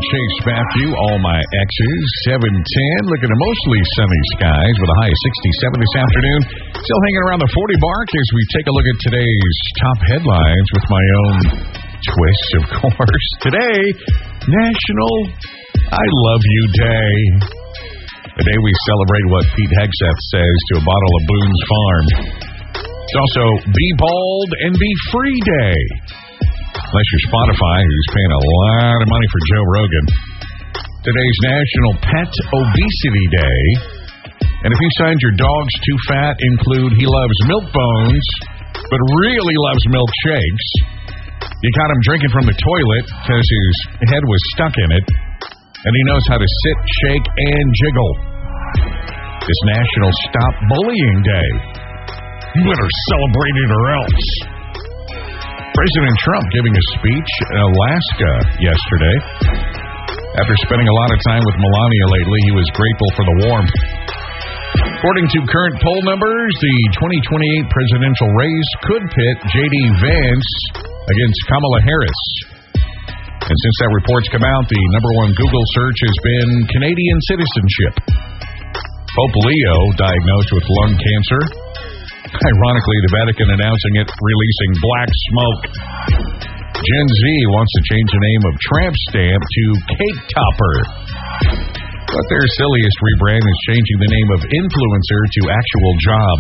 Chase Matthew, all my exes, 710. Looking at mostly sunny skies with a high of 67 this afternoon. Still hanging around the 40 mark as we take a look at today's top headlines with my own twist, of course. Today, National I Love You Day. The day we celebrate what Pete Hegseth says to a bottle of Boone's Farm. It's also Be Bald and Be Free Day. Unless you're Spotify, who's paying a lot of money for Joe Rogan. Today's National Pet Obesity Day. And if you find your dog's too fat, include he loves milk bones, but really loves milkshakes. You caught him drinking from the toilet because his head was stuck in it. And he knows how to sit, shake, and jiggle. It's National Stop Bullying Day. You better celebrate it or else. President Trump giving a speech in Alaska yesterday. After spending a lot of time with Melania lately, he was grateful for the warmth. According to current poll numbers, the 2028 presidential race could pit J.D. Vance against Kamala Harris. And since that report's come out, the number one Google search has been Canadian citizenship. Pope Leo diagnosed with lung cancer. Ironically, the Vatican announcing it releasing black smoke. Gen Z wants to change the name of tramp stamp to cake topper. But their silliest rebrand is changing the name of influencer to actual job.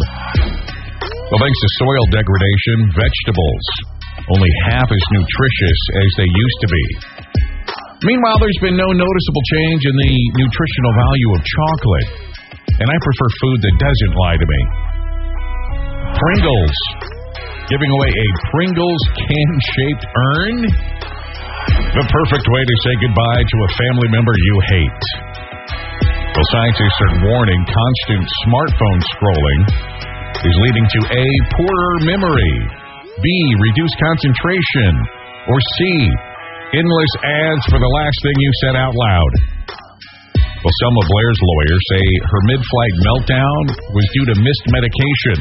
Well, thanks to soil degradation, vegetables only half as nutritious as they used to be. Meanwhile, there's been no noticeable change in the nutritional value of chocolate. And I prefer food that doesn't lie to me. Pringles. Giving away a Pringles can-shaped urn. The perfect way to say goodbye to a family member you hate. Well, scientists are warning constant smartphone scrolling is leading to A, poorer memory, B, reduced concentration, or C, endless ads for the last thing you said out loud. Well, Selma Blair's lawyers say her mid-flight meltdown was due to missed medication,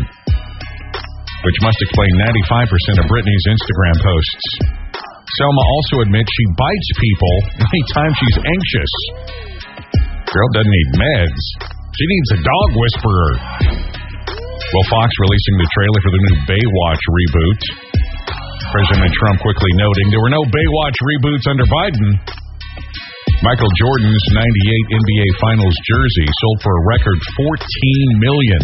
which must explain 95% of Britney's Instagram posts. Selma also admits she bites people anytime she's anxious. Girl doesn't need meds. She needs a dog whisperer. Well, Fox releasing the trailer for the new Baywatch reboot. President Trump quickly noting there were no Baywatch reboots under Biden. Michael Jordan's 98 NBA Finals jersey sold for a record $14 million.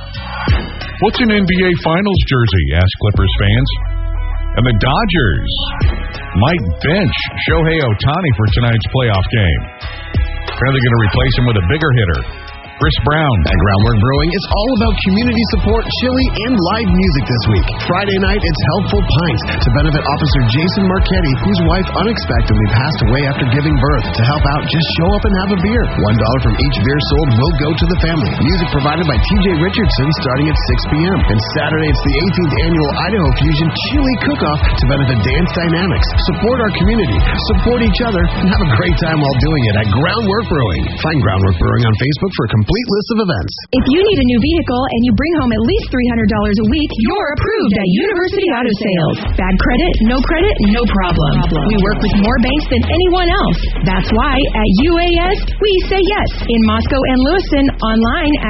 What's an NBA Finals jersey? Asked Clippers fans. And the Dodgers might bench Shohei Ohtani for tonight's playoff game. Apparently going to replace him with a bigger hitter, Chris Brown. At Groundwork Brewing, it's all about community support, chili, and live music this week. Friday night, it's Helpful Pints to benefit Officer Jason Marchetti, whose wife unexpectedly passed away after giving birth. To help out, just show up and have a beer. $1 from each beer sold will go to the family. Music provided by TJ Richardson starting at 6 p.m. And Saturday, it's the 18th annual Idaho Fusion Chili Cook-Off to benefit Dance Dynamics. Support our community, support each other, and have a great time while doing it at Groundwork Brewing. Find Groundwork Brewing on Facebook for a complete list of events. If you need a new vehicle and you bring home at least $300 a week, you're approved at University Auto Sales. Bad credit, no problem. We work with more banks than anyone else. That's why at UAS, we say yes. In Moscow and Lewiston, online at